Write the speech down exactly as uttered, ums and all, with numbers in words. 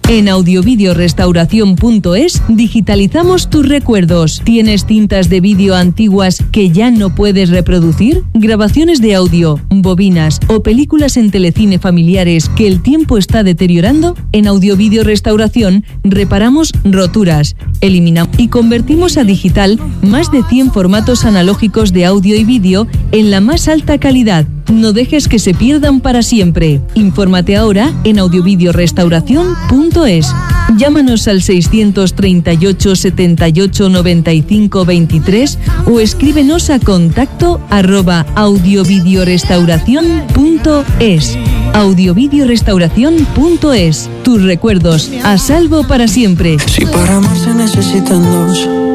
En audiovideorestauración punto es digitalizamos tus recuerdos. ¿Tienes cintas de vídeo antiguas que ya no puedes reproducir? ¿Grabaciones de audio, bobinas o películas en telecine familiares que el tiempo está deteriorando? En Audiovideorestauración reparamos roturas, eliminamos y convertimos a digital más de cien formatos analógicos de audio y vídeo en la más alta calidad. No dejes que se pierdan para siempre. Infórmate ahora en audiovideorestauración punto es. Llámanos al seiscientos treinta y ocho, setenta y ocho, noventa y cinco, veintitrés o escríbenos a contacto arroba audiovideorestauración punto es. audiovideorestauración punto es. Tus recuerdos a salvo para siempre. Si para amar se necesitan dos.